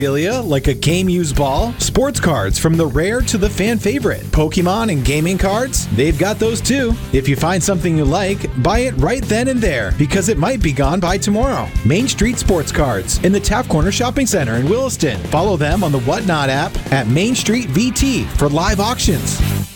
Like a game-used ball, sports cards from the rare to the fan favorite, Pokemon and gaming cards, they've got those too. If you find something you like, buy it right then and there because it might be gone by tomorrow. Main Street Sports Cards in the Taft Corner Shopping Center in Williston. Follow them on the Whatnot app at Main Street VT for live auctions.